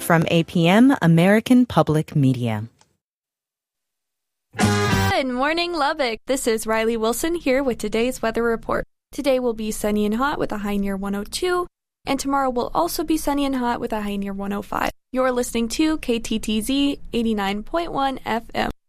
from APM, American Public Media. Good morning, Lubbock. This is Riley Wilson here with today's weather report. Today will be sunny and hot with a high near 102, and tomorrow will also be sunny and hot with a high near 105. You're listening to KTTZ 89.1 FM.